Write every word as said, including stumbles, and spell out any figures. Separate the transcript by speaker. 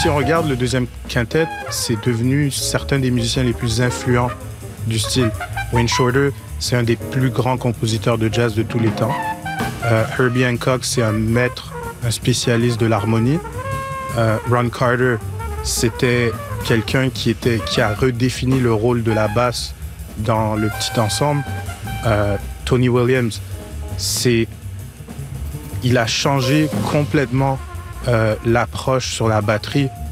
Speaker 1: si on regarde le deuxième quintet, c'est devenu certains des musiciens les plus influents du style. Wayne Shorter, c'est un des plus grands compositeurs de jazz de tous les temps. Euh, Herbie Hancock, c'est un maître, un spécialiste de l'harmonie. Euh, Ron Carter, c'était quelqu'un qui, était, qui a redéfini le rôle de la basse dans le petit ensemble. Euh, Tony Williams, c'est, il a changé complètement euh, l'approche sur la batterie.